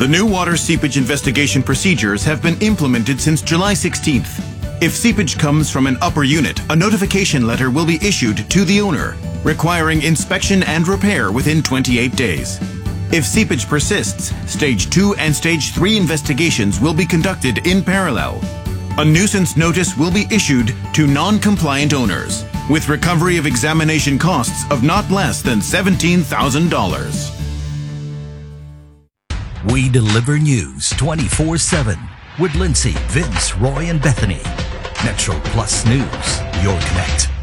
The new water seepage investigation procedures have been implemented since July 16th. If seepage comes from an upper unit, a notification letter will be issued to the owner, requiring inspection and repair within 28 days. If seepage persists, Stage 2 and Stage 3 investigations will be conducted in parallel. A nuisance notice will be issued to non-compliant owners, with recovery of examination costs of not less than $17,000. We deliver news 24/7 with Lindsay, Vince, Roy, and Bethany. Metro Plus News, your connect.